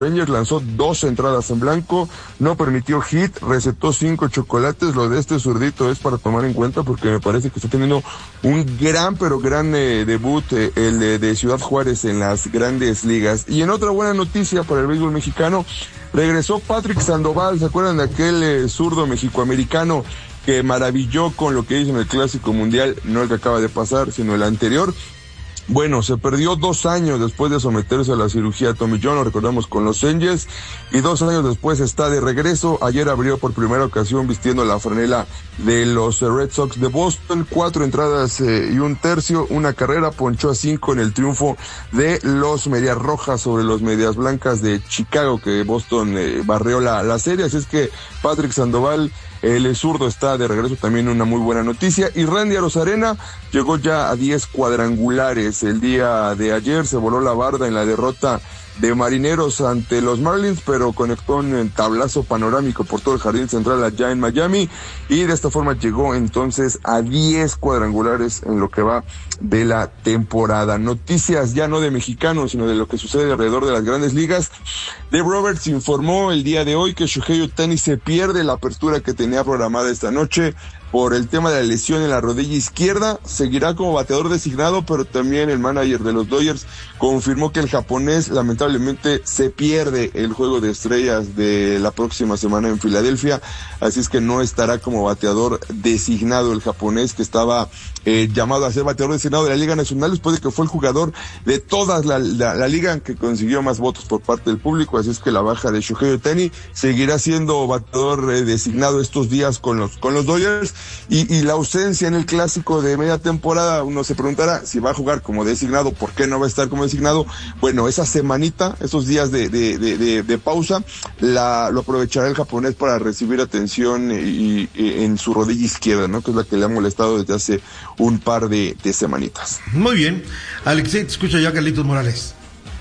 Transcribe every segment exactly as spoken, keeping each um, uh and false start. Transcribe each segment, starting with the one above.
Rangers lanzó dos entradas en blanco, no permitió hit, recetó cinco chocolates. Lo de este zurdito es para tomar en cuenta porque me parece que está teniendo un gran, pero gran eh, debut, eh, el de, de Ciudad Juárez en las grandes ligas. Y en otra buena noticia para el béisbol mexicano, regresó Patrick Sandoval. ¿Se acuerdan de aquel eh, zurdo mexicoamericano que maravilló con lo que hizo en el Clásico Mundial? No el que acaba de pasar, sino el anterior. Bueno, se perdió dos años después de someterse a la cirugía Tommy John, lo recordamos con los Angels, y dos años después está de regreso. Ayer abrió por primera ocasión vistiendo la franela de los Red Sox de Boston, cuatro entradas eh, y un tercio, una carrera, ponchó a cinco en el triunfo de los Medias Rojas sobre los Medias Blancas de Chicago, que Boston eh, barrió la, la serie. Así es que Patrick Sandoval, el zurdo, está de regreso, también una muy buena noticia. Y Randy Arozarena llegó ya a diez cuadrangulares. El día de ayer se voló la barda en la derrota de Marineros ante los Marlins, pero conectó un tablazo panorámico por todo el jardín central allá en Miami, y de esta forma llegó entonces a diez cuadrangulares en lo que va de la temporada. Noticias ya no de mexicanos, sino de lo que sucede alrededor de las grandes ligas. Dave Roberts informó el día de hoy que Shohei Ohtani se pierde la apertura que tenía programada esta noche por el tema de la lesión en la rodilla izquierda. Seguirá como bateador designado, pero también el manager de los Dodgers confirmó que el japonés lamentablemente se pierde el juego de estrellas de la próxima semana en Filadelfia, así es que no estará como bateador designado el japonés, que estaba eh, llamado a ser bateador designado de la Liga Nacional después de que fue el jugador de toda la, la, la liga que consiguió más votos por parte del público. Así es que la baja de Shohei Ohtani seguirá siendo bateador eh, designado estos días con los con los Dodgers. Y, y la ausencia en el clásico de media temporada, uno se preguntará si va a jugar como designado, ¿por qué no va a estar como designado? Bueno, esa semanita, esos días de, de, de, de, de pausa, la, lo aprovechará el japonés para recibir atención y, y, en su rodilla izquierda, ¿no? Que es la que le ha molestado desde hace un par de, de semanitas. Muy bien. Alexei, te escucha ya Carlitos Morales.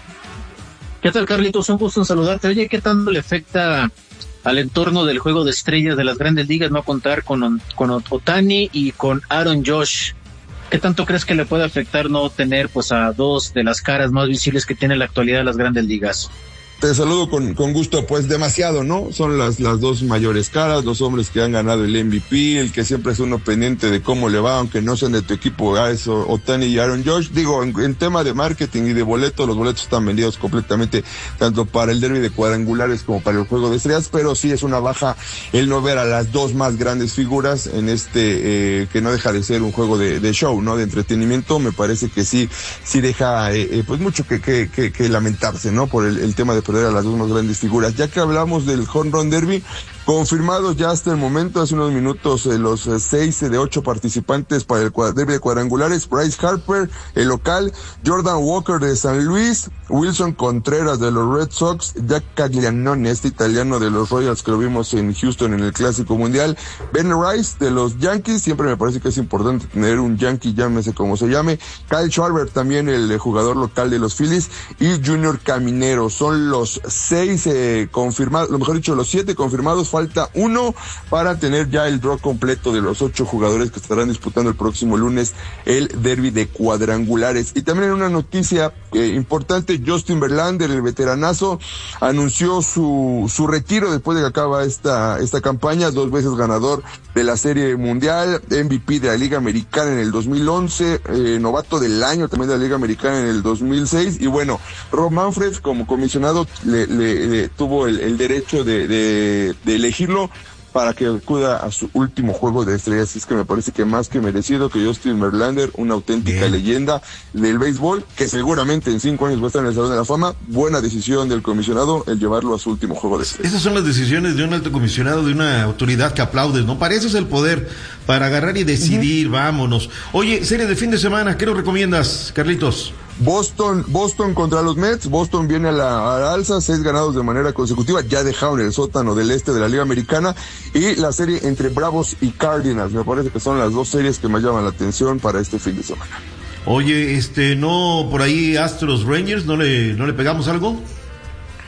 ¿Qué tal, Carlitos? Un gusto en saludarte. Oye, ¿qué tanto le afecta al entorno del juego de estrellas de las grandes ligas no contar con, con Ohtani y con Aaron Judge? ¿Qué tanto crees que le puede afectar no tener pues a dos de las caras más visibles que tiene en la actualidad de las grandes ligas? Te saludo con, con gusto. Pues demasiado, ¿no? Son las, las dos mayores caras, los hombres que han ganado el M V P, el que siempre es uno pendiente de cómo le va, aunque no sean de tu equipo, a eso, Ohtani y Aaron Judge. Digo, en, en tema de marketing y de boletos, los boletos están vendidos completamente, tanto para el derbi de cuadrangulares como para el juego de estrellas, pero sí es una baja el no ver a las dos más grandes figuras en este, eh, que no deja de ser un juego de, de show, ¿no? De entretenimiento. Me parece que sí, sí deja, eh, eh, pues mucho que, que, que, que lamentarse, ¿no? Por el, el tema de perder a las dos más grandes figuras. Ya que hablamos del Home Run Derby, confirmados ya hasta el momento, hace unos minutos, eh, los eh, seis de ocho participantes para el derbi de cuadrangulares: Bryce Harper, el local; Jordan Walker de San Luis; Wilson Contreras de los Red Sox; Jack Caglianone, este italiano de los Royals que lo vimos en Houston en el Clásico Mundial; Ben Rice de los Yankees, siempre me parece que es importante tener un Yankee, llámese como se llame; Kyle Schwarber, también el eh, jugador local de los Phillies; y Junior Caminero. Son los seis eh, confirmados, lo mejor dicho, los siete confirmados. Falta uno para tener ya el draw completo de los ocho jugadores que estarán disputando el próximo lunes el derbi de cuadrangulares. Y también en una noticia eh, importante, Justin Verlander, el veteranazo, anunció su su retiro después de que acaba esta esta campaña. Dos veces ganador de la Serie Mundial, M V P de la Liga Americana en el dos mil once, eh, novato del año también de la Liga Americana en el dos mil seis. Y bueno, Rob Manfred como comisionado le, le, le tuvo el, el derecho de, de, de elegirlo para que acuda a su último juego de estrellas. Es que me parece que más que merecido que Justin Verlander, una auténtica Bien. leyenda del béisbol, que seguramente en cinco años va a estar en el Salón de la Fama. Buena decisión del comisionado el llevarlo a su último juego de estrellas. Esas son las decisiones de un alto comisionado, de una autoridad que aplaudes, ¿no? Para eso es el poder, para agarrar y decidir, uh-huh. Vámonos. Oye, serie de fin de semana, ¿qué nos recomiendas, Carlitos? Boston, Boston contra los Mets. Boston viene a la, a la alza, seis ganados de manera consecutiva, ya dejaron el sótano del este de la Liga Americana. Y la serie entre Bravos y Cardinals, me parece que son las dos series que más llaman la atención para este fin de semana. Oye, este, no, por ahí Astros Rangers, ¿no le, no le pegamos algo?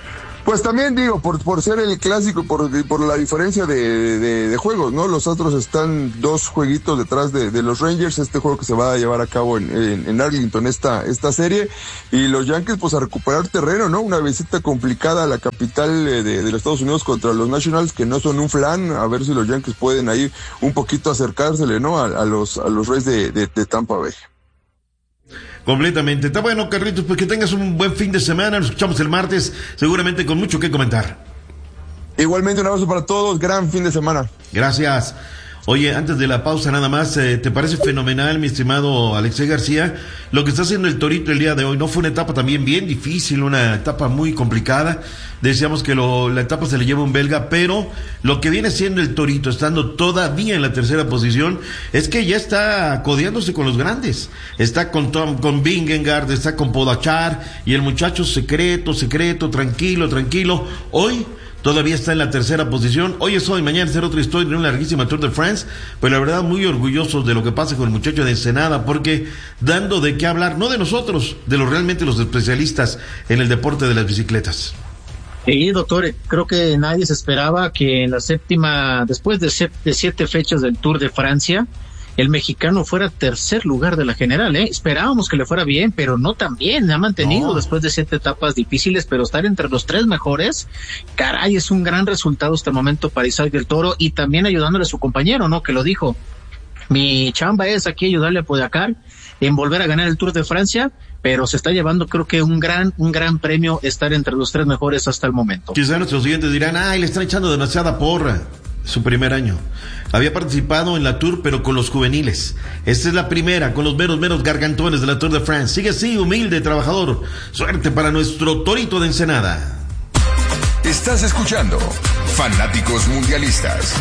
Pues también digo, por por ser el clásico, por por la diferencia de, de, de juegos, ¿no? Los Astros están dos jueguitos detrás de, de los Rangers, este juego que se va a llevar a cabo en, en, en Arlington, esta esta serie, y los Yankees pues a recuperar terreno, ¿no? Una visita complicada a la capital de, de los Estados Unidos contra los Nationals, que no son un flan, a ver si los Yankees pueden ahí un poquito acercársele, ¿no? A, a los a los Rays de, de, de Tampa Bay. Completamente. Está bueno, Carlitos, pues que tengas un buen fin de semana. Nos escuchamos el martes, seguramente con mucho que comentar. Igualmente, un abrazo para todos. Gran fin de semana. Gracias. Oye, antes de la pausa nada más, eh, ¿te parece fenomenal, mi estimado Alexei García, lo que está haciendo el Torito el día de hoy? No fue una etapa también bien difícil, una etapa muy complicada. Decíamos que lo, la etapa se le lleva un belga, pero lo que viene siendo el Torito, estando todavía en la tercera posición, es que ya está codeándose con los grandes. Está con Tom, con Vingegaard, está con Pogačar, y el muchacho secreto, secreto, tranquilo, tranquilo. Hoy todavía está en la tercera posición. Hoy es hoy, mañana será otra historia en una larguísima Tour de France. Pero la verdad, muy orgullosos de lo que pasa con el muchacho de Ensenada, porque dando de qué hablar, no de nosotros, de los realmente los especialistas en el deporte de las bicicletas. Sí, doctor, creo que nadie se esperaba que en la séptima, después de, set, de siete fechas del Tour de Francia, el mexicano fuera tercer lugar de la general, ¿eh? Esperábamos que le fuera bien, pero no tan bien. Ha mantenido no. después de siete etapas difíciles, pero estar entre los tres mejores, caray, es un gran resultado hasta el momento para Isaac del Toro, y también ayudándole a su compañero, ¿no? Que lo dijo. Mi chamba es aquí ayudarle a Pogačar en volver a ganar el Tour de Francia, pero se está llevando, creo que un gran, un gran premio estar entre los tres mejores hasta el momento. Quizá nuestros oyentes dirán, ay, le están echando demasiada porra. Su primer año. Había participado en la Tour, pero con los juveniles. Esta es la primera, con los meros, meros gargantones de la Tour de France. Sigue así, humilde, trabajador. Suerte para nuestro Torito de Ensenada. Estás escuchando Fanáticos Mundialistas.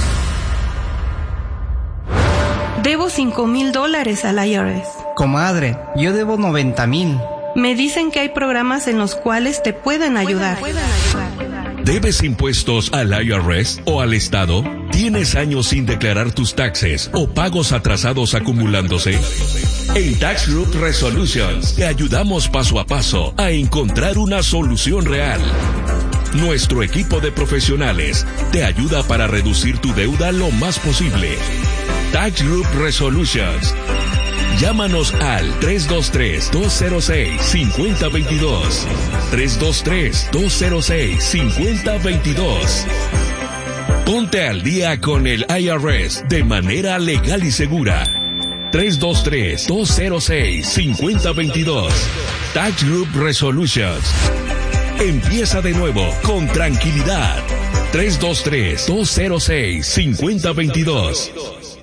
Debo cinco mil dólares al I R S. Comadre, yo debo noventa mil. Me dicen que hay programas en los cuales te pueden ayudar. Pueden, pueden ayudar. ¿Debes impuestos al I R S o al Estado? ¿Tienes años sin declarar tus taxes o pagos atrasados acumulándose? En Tax Group Resolutions te ayudamos paso a paso a encontrar una solución real. Nuestro equipo de profesionales te ayuda para reducir tu deuda lo más posible. Tax Group Resolutions. Llámanos al tres dos tres, dos cero seis, cinco cero dos dos. tres dos tres, dos cero seis, cinco cero dos dos. Ponte al día con el I R S de manera legal y segura. tres dos tres, dos cero seis, cinco cero dos dos. Tax Group Resolutions. Empieza de nuevo con tranquilidad. tres dos tres, dos cero seis, cinco cero dos dos.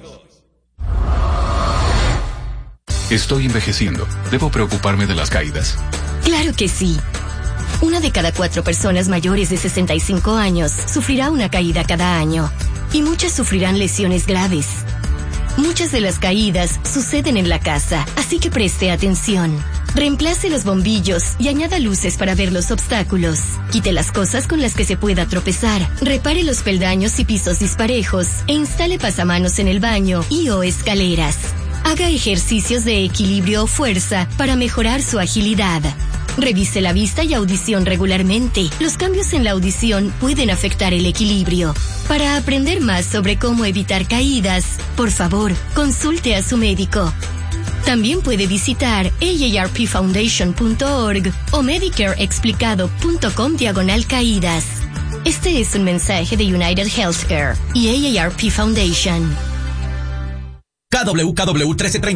Estoy envejeciendo. ¿Debo preocuparme de las caídas? Claro que sí. Una de cada cuatro personas mayores de sesenta y cinco años sufrirá una caída cada año. Y muchas sufrirán lesiones graves. Muchas de las caídas suceden en la casa, así que preste atención. Reemplace los bombillos y añada luces para ver los obstáculos. Quite las cosas con las que se pueda tropezar. Repare los peldaños y pisos disparejos e instale pasamanos en el baño y o escaleras. Haga ejercicios de equilibrio o fuerza para mejorar su agilidad. Revise la vista y audición regularmente. Los cambios en la audición pueden afectar el equilibrio. Para aprender más sobre cómo evitar caídas, por favor, consulte a su médico. También puede visitar A A R P foundation punto org o medicareexplicado punto com diagonal caídas. Este es un mensaje de United Healthcare y A A R P Foundation. K W K W trece treinta